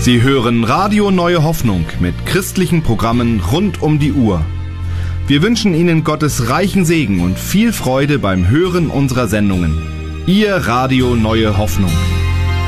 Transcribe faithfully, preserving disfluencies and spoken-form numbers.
Sie hören Radio Neue Hoffnung mit christlichen Programmen rund um die Uhr. Wir wünschen Ihnen Gottes reichen Segen und viel Freude beim Hören unserer Sendungen. Ihr Radio Neue Hoffnung.